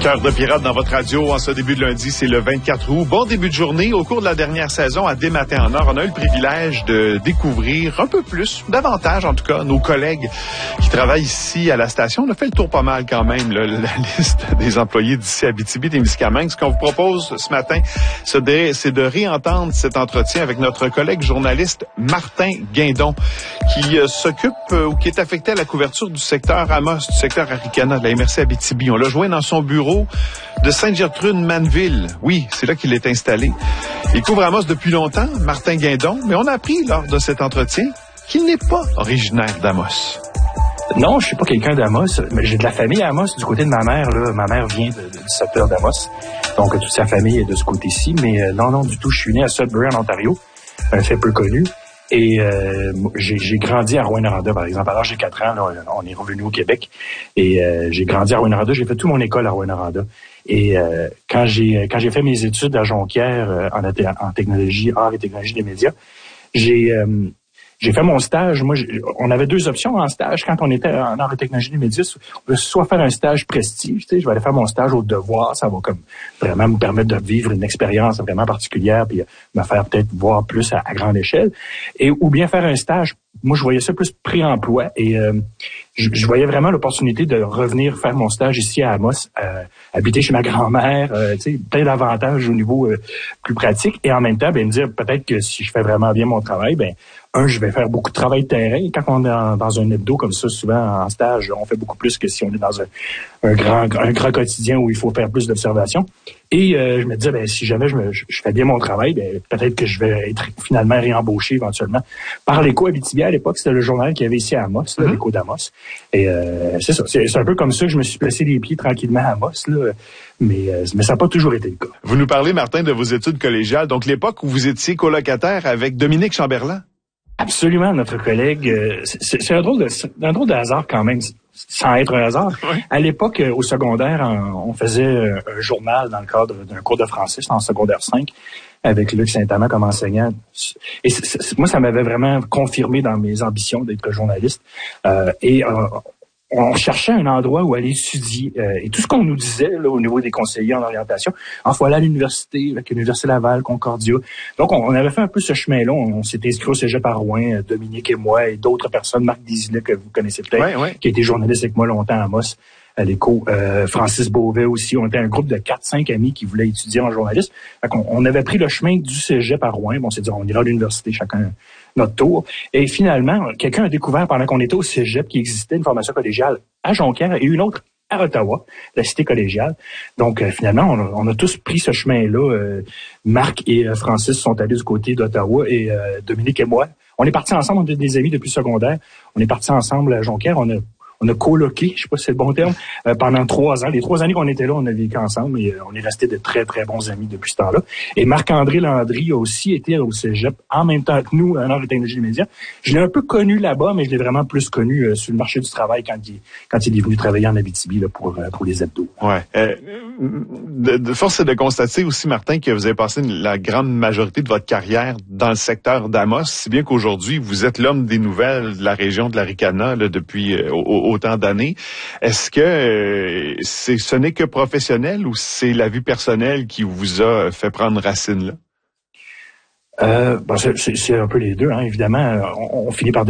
Cœur de pirate dans votre radio en ce début de lundi, c'est le 24 août. Bon début de journée. Au cours de la dernière saison, à Des Matins en Or, on a eu le privilège de découvrir un peu plus, davantage en tout cas, nos collègues qui travaillent ici à la station. On a fait le tour pas mal quand même, là, la liste des employés d'ici à Abitibi-Témiscamingue. Ce qu'on vous propose ce matin, c'est de réentendre cet entretien avec notre collègue journaliste Martin Guindon, qui s'occupe ou qui est affecté à la couverture du secteur Amos, du secteur Arikana de la MRC Abitibi. On l'a joint dans son bureau de Sainte-Gertrude-Manville. Oui, c'est là qu'il est installé. Il couvre Amos depuis longtemps, Martin Guindon, mais on a appris lors de cet entretien qu'il n'est pas originaire d'Amos. Non, je suis pas quelqu'un d'Amos, mais j'ai de la famille à Amos du côté de ma mère. Là. Ma mère vient du secteur d'Amos, donc toute sa famille est de ce côté-ci. Mais non, du tout, je suis né à Sudbury, en Ontario, un fait peu connu. Et j'ai grandi à Rouyn-Noranda, par exemple. Alors, j'ai 4 ans, là, on est revenu au Québec. Et j'ai grandi à Rouyn-Noranda. J'ai fait toute mon école à Rouyn-Noranda. Et quand j'ai fait mes études à Jonquière en technologie, art et technologie des médias, j'ai fait mon stage. Moi, on avait 2 options en stage quand on était en art et technologie des médias. Soit faire un stage prestige, tu sais, je vais aller faire mon stage au devoir. Ça va comme vraiment me permettre de vivre une expérience vraiment particulière puis me faire peut-être voir plus à grande échelle. Ou bien faire un stage. Moi, je voyais ça plus pré-emploi et je voyais vraiment l'opportunité de revenir faire mon stage ici à Amos, habiter chez ma grand-mère, tu sais, plein d'avantages au niveau plus pratique. Et en même temps, me dire peut-être que si je fais vraiment bien mon travail, je vais faire beaucoup de travail de terrain. Quand on est dans un hebdo comme ça, souvent en stage, on fait beaucoup plus que si on est dans un grand quotidien où il faut faire plus d'observations. Et je me disais, si jamais je fais bien mon travail, peut-être que je vais être finalement réembauché éventuellement par l'Écho Abitibi. À l'époque, c'était le journal qu'il y avait ici à Amos, l'Écho d'Amos. Et c'est ça, c'est un peu comme ça que je me suis placé les pieds tranquillement à Amos, là. Mais ça n'a pas toujours été le cas. Vous nous parlez, Martin, de vos études collégiales. Donc, l'époque où vous étiez colocataire avec Dominique Chamberlain. Absolument, notre collègue. C'est un drôle de hasard quand même, sans être un hasard. Oui. À l'époque, au secondaire, on faisait un journal dans le cadre d'un cours de français, en secondaire 5, avec Luc Saint-Amand comme enseignant. Et moi, ça m'avait vraiment confirmé dans mes ambitions d'être journaliste. On cherchait un endroit où aller étudier. Et tout ce qu'on nous disait là, au niveau des conseillers en orientation, il faut aller à l'université, avec l'Université Laval, Concordia. Donc, on avait fait un peu ce chemin-là. On s'est inscrit au Cégep à Rouen, Dominique et moi, et d'autres personnes, Marc Désilet, que vous connaissez peut-être, qui a été journaliste avec moi longtemps à Amos, à l'Écho. Francis Beauvais aussi. On était un groupe de 4-5 amis qui voulaient étudier en journalisme. On avait pris le chemin du Cégep à Rouen. On s'est dit, on ira à l'université chacun notre tour. Et finalement, quelqu'un a découvert pendant qu'on était au Cégep qu'il existait une formation collégiale à Jonquière et une autre à Ottawa, la cité collégiale. Donc, finalement, on a tous pris ce chemin-là. Marc et Francis sont allés du côté d'Ottawa et Dominique et moi, on est partis ensemble, on était des amis depuis le secondaire. On est partis ensemble à Jonquière. On a coloqué, je sais pas si c'est le bon terme, pendant 3 ans. Les 3 années qu'on était là, on a vécu ensemble et on est restés de très, très bons amis depuis ce temps-là. Et Marc-André Landry a aussi été au Cégep en même temps que nous, en art et technologie des médias. Je l'ai un peu connu là-bas, mais je l'ai vraiment plus connu sur le marché du travail quand il est venu travailler en Abitibi là, pour les hebdos. Ouais. De force est de constater aussi, Martin, que vous avez passé la grande majorité de votre carrière dans le secteur d'Amos, si bien qu'aujourd'hui, vous êtes l'homme des nouvelles de la région de l'Arikana là, depuis autant d'années. Est-ce que ce n'est que professionnel ou c'est la vie personnelle qui vous a fait prendre racine là? C'est un peu les deux, hein, évidemment. On finit par